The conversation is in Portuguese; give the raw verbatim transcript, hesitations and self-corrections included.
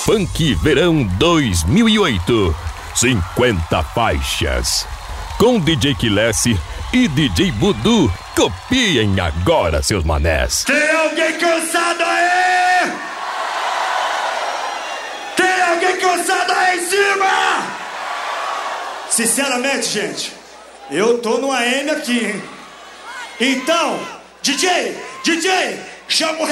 Funk Verão dois mil e oito. cinquenta faixas. Com D J Quilesse e D J Budu. Copiem agora, seus manés. Tem alguém cansado aí? Tem alguém cansado aí em cima? Sinceramente, gente, eu tô no A M aqui, hein? Então, D J, D J, chama o